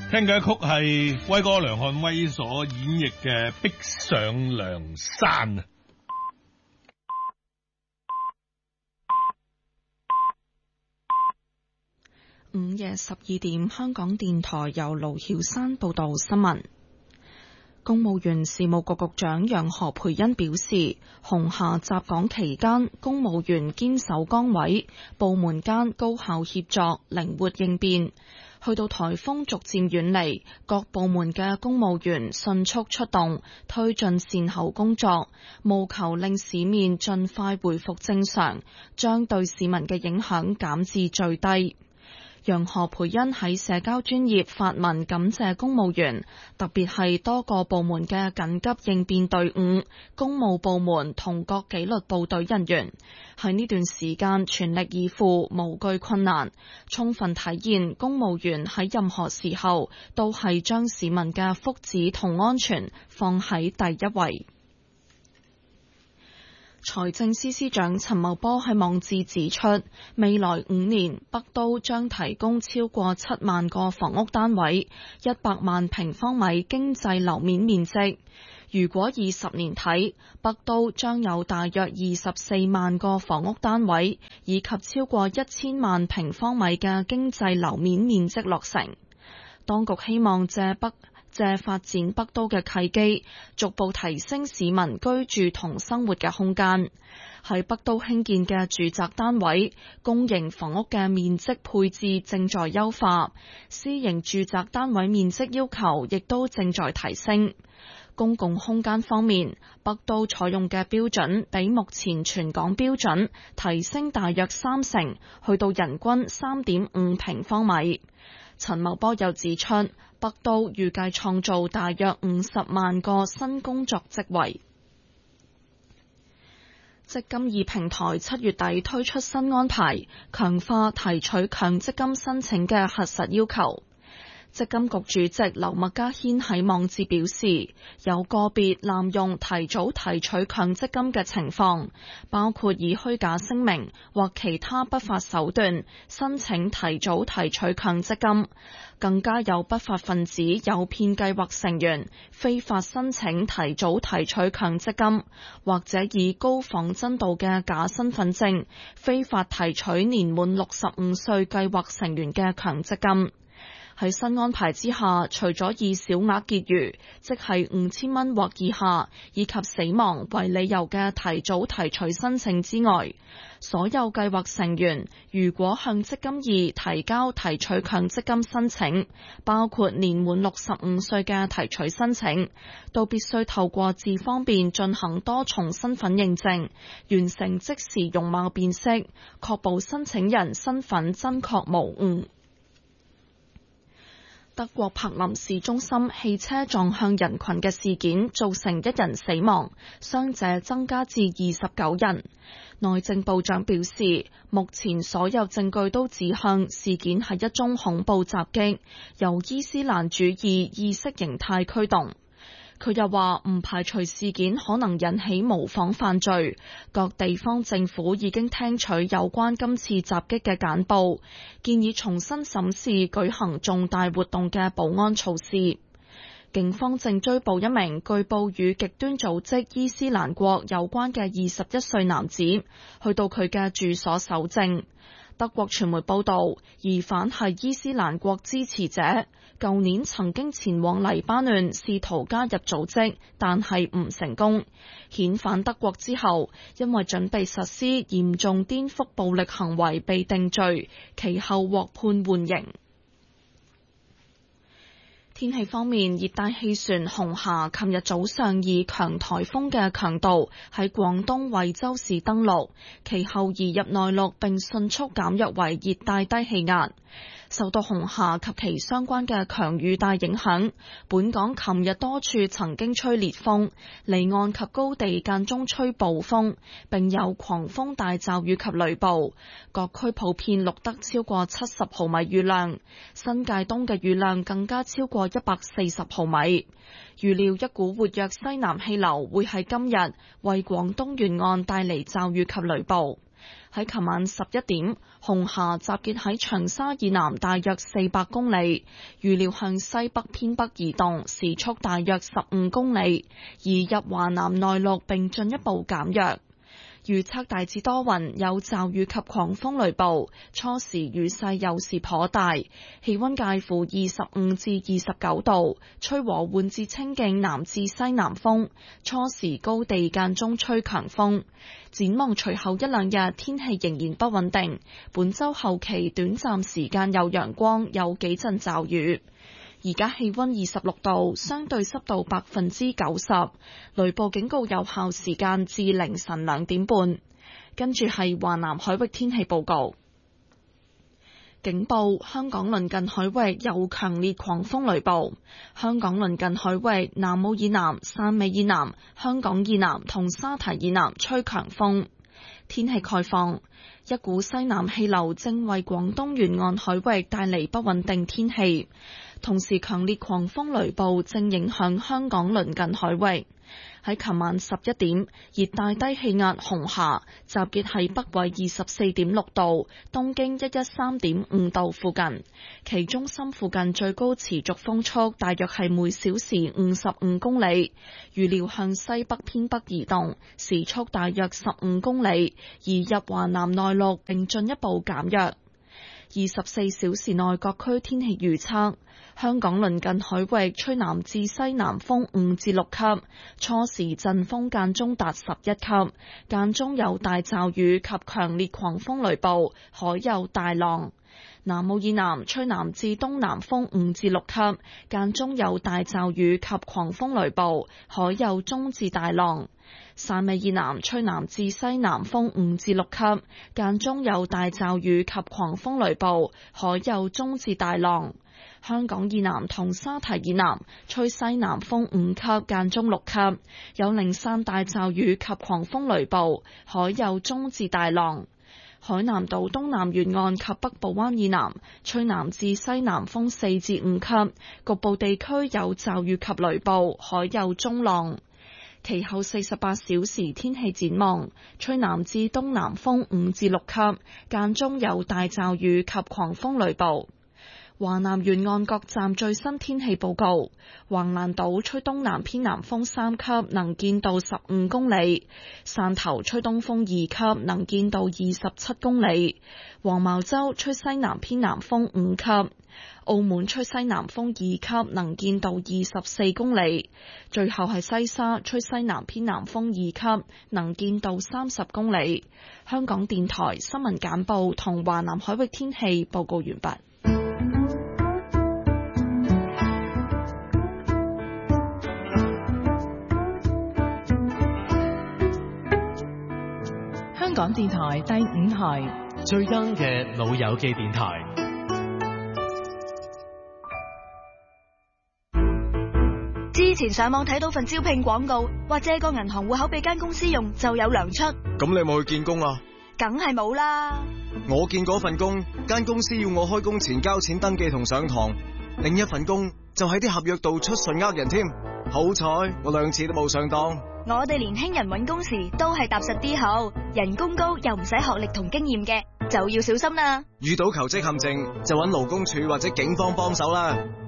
聽嘅曲係威哥梁漢威所演繹嘅《逼上梁山》啊！ 午夜12點，香港電台由盧曉山報道新聞。公務員事務局局長楊何蓓茵表示，紅霞襲港期間，公務員堅守崗位，部門間高效協作，靈活應變。去到颱風逐漸遠離，各部門嘅公務員迅速出動，推進善後工作，務求令市面盡快回復正常，將對市民嘅影響減至最低。楊何蓓茵喺社交專頁發文感謝公務員，特別係多個部門嘅緊急應變隊伍、公務部門同各紀律部隊人員，喺呢段時間全力以赴，無懼困難，充分體現公務員喺任何時候都係將市民嘅福祉同安全放喺第一位。財政司司長陳茂波喺網誌指出，未來5年北都將提供超過7萬個房屋單位，100萬平方米經濟樓面面積。如果以10年睇，北都將有大約24萬個房屋單位，以及超過1000萬平方米嘅經濟樓面面積落成。當局希望借發展北都嘅契機，逐步提升市民居住同生活嘅空間。喺北都興建嘅住宅單位，公營房屋嘅面積配置正在優化，私營住宅單位面積要求亦都正在提升。公共空間方面，北都採用嘅標準比目前全港標準提升大約30%，去到人均3.5平方米。陳茂波又指出，北都預計創造大約50萬個新工作職位。積金易平台7月底推出新安排，強化提取強積金申請嘅核實要求。積金局主席劉麥嘉軒喺網誌表示，有個別濫用提早提取強積金嘅情況，包括以虛假聲明或其他不法手段申請提早提取強積金，更加有不法分子誘騙計劃成員非法申請提早提取強積金，或者以高仿真度嘅假身份證非法提取年滿65歲計劃成員嘅強積金。喺新安排之下，除咗以小額結餘，即係5000蚊或以下，以及死亡為理由嘅提早提取申請之外，所有計劃成員如果向積金易提交提取強積金申請，包括年滿65歲嘅提取申請，都必須透過智方便進行多重身份認證，完成即時容貌辨識，確保申請人身份真確無誤。德國柏林市中心汽車撞向人群嘅事件造成1人死亡，傷者增加至29人。內政部長表示，目前所有證據都指向事件係一宗恐怖襲擊，由伊斯蘭主義意識形態驅動。佢又話唔排除事件可能引起模仿犯罪，各地方政府已經聽取有關今次襲擊嘅簡報，建議重新審視舉行重大活動嘅保安措施。警方正追捕一名據報與極端組織伊斯蘭國有關嘅21歲男子，去到佢嘅住所搜證。德國傳媒報道，疑犯係伊斯蘭國支持者，舊年曾經前往黎巴嫩試圖加入組織，但係唔成功。遣返德國之後，因為準備實施嚴重顛覆暴力行為被定罪，其後獲判緩刑。天氣方面，熱帶氣旋紅霞琴日早上以強颱風嘅強度喺廣東惠州市登陸，其後移入內陸並迅速減弱為熱帶低氣壓。受到紅霞及其相關嘅強雨帶影響，本港琴日多處曾經吹烈風，離岸及高地間中吹暴風，並有狂風大驟雨及雷暴。各區普遍錄得超過70毫米雨量，新界東嘅雨量更加超過140毫米。預料一股活躍西南氣流會喺今日為廣東沿岸帶嚟驟雨及雷暴。 喺琴晚11點，紅霞集結喺長沙以南大約400公里，預料向西北偏北移動，時速大約15公里，移入華南內陸並進一步減弱。預測大致多雲，有驟雨及狂風雷暴，初時雨勢有時頗大，氣溫介乎25至29度，吹和緩至清勁南至西南風，初時高地間中吹強風。展望隨後一兩日天氣仍然不穩定，本週後期短暫時間有陽光，有幾陣驟雨。而家氣溫26度，相對濕度90%，雷暴警告有效時間至凌晨2點半。跟住係華南海域天氣報告，警報：香港鄰近海域有強烈狂風雷暴。香港鄰近海域南澳以南、汕尾以南、香港以南同沙堤以南吹強風。天氣概況：一股西南氣流正為廣東沿岸海域帶嚟不穩定天氣，同時強烈狂風雷暴正影響香港鄰近海域。喺琴晚11點，熱帶低氣壓紅霞集結喺北緯24.6度、東經113.5度附近，其中心附近最高持續風速大約係每小時55公里，預料向西北偏北移動，時速大約15公里，移入華南內陸並進一步減弱。24小時內各區天氣預測：香港鄰近海域吹南至西南風5至6級，初時陣風間中達11級，間中有大驟雨及強烈狂風雷暴，海有大浪。南澳以南吹南至東南風5至6級，間中有大驟雨及狂風雷暴，海有中至大浪。汕尾以南吹南至西南風5至6級，間中有大驟雨及狂風雷暴，海有中至大浪。香港以南同沙堤以南吹西南風5級，間中6級，有零散大驟雨及狂風雷暴，海有中至大浪。海南島東南沿岸及北部灣以南吹南至西南風4至5級，局部地區有驟雨及雷暴，海有中浪。其後48小時天氣展望：吹南至東南風5至6級，間中有大驟雨及狂風雷暴。華南沿岸各站最新天氣報告：橫瀾島吹東南偏南風3級，能見度15公里；汕頭吹東風2級，能見度27公里；黃茅洲吹西南偏南風5級；澳門吹西南風2級，能見度24公里；最後係西沙吹西南偏南風2級，能見度30公里。香港電台新聞簡報同華南海域天氣報告完畢。 香港電台第5台最 young 嘅老友記電台。 之前上網睇到份招聘廣告，話借個銀行戶口俾間公司用就有糧出。 咁你有冇去見工啊？ 梗係冇啦。 我見嗰份工，間公司要我開工前交錢登記同上堂，另一份工就喺啲合約度出信呃人添。好彩我2次都冇上當。 我哋年輕人揾工時都係踏實啲好，人工高又唔使學歷同經驗嘅，就要小心啦。 遇到求職陷阱就揾勞工處或者警方幫手啦。